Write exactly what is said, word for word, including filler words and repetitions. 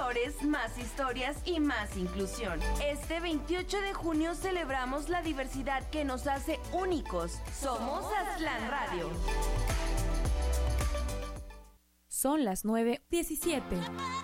colores, más historias y más inclusión. Este veintiocho de junio celebramos la diversidad que nos hace únicos. Somos Aztlán Radio. Son las nueve diecisiete.